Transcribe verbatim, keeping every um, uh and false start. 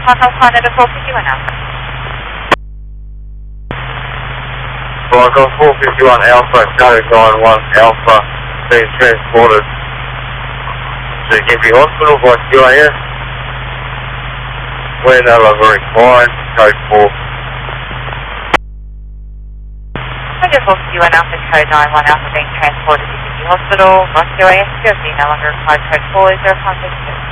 Quantum Canada four fifty-one Alpha. Quantum four fifty-one Alpha, code nine one Alpha, being transported to Gympie Hospital by Q A S. We're no longer required, code four. Canada four fifty-one Alpha, code nine one Alpha, being transported to Gympie Hospital by Q A S. Q A S no longer required, code four. Is there a contact?